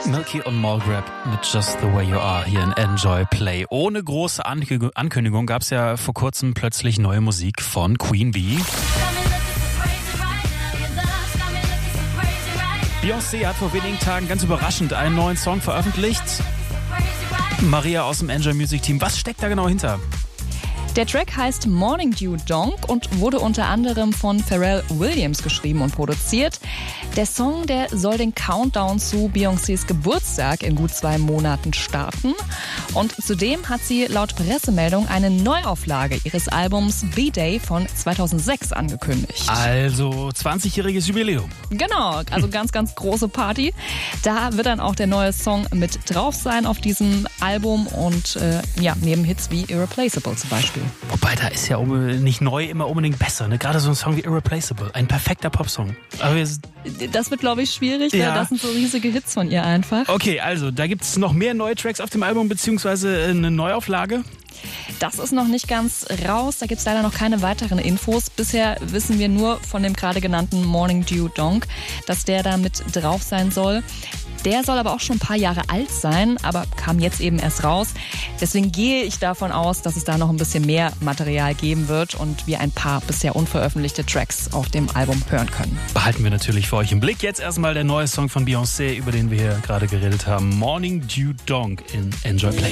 Milky und Mulgrab mit Just the Way You Are hier in Enjoy Play. Ohne große Ankündigung gab es ja vor kurzem plötzlich neue Musik von Queen Bee. Beyoncé hat vor wenigen Tagen ganz überraschend einen neuen Song veröffentlicht. Maria aus dem Enjoy Music Team, was steckt da genau hinter? Der Track heißt Morning Dew Donk und wurde unter anderem von Pharrell Williams geschrieben und produziert. Der Song, der soll den Countdown zu Beyoncés Geburtstag in gut 2 Monaten starten. Und zudem hat sie laut Pressemeldung eine Neuauflage ihres Albums B-Day von 2006 angekündigt. Also 20-jähriges Jubiläum. Genau, also ganz, ganz große Party. Da wird dann auch der neue Song mit drauf sein auf diesem Album und neben Hits wie Irreplaceable zum Beispiel. Wobei, da ist ja nicht neu immer unbedingt besser. Ne? Gerade so ein Song wie Irreplaceable, ein perfekter Popsong. Aber das wird, glaube ich, schwierig. Ja. Ne? Das sind so riesige Hits von ihr einfach. Okay, also da gibt es noch mehr neue Tracks auf dem Album, beziehungsweise eine Neuauflage? Das ist noch nicht ganz raus. Da gibt es leider noch keine weiteren Infos. Bisher wissen wir nur von dem gerade genannten Morning Dew Donk, dass der da mit drauf sein soll. Der soll aber auch schon ein paar Jahre alt sein, aber kam jetzt eben erst raus. Deswegen gehe ich davon aus, dass es da noch ein bisschen mehr Material geben wird und wir ein paar bisher unveröffentlichte Tracks auf dem Album hören können. Behalten wir natürlich für euch im Blick. Jetzt erstmal der neue Song von Beyoncé, über den wir hier gerade geredet haben. Morning Dew Donk in Enjoy Play.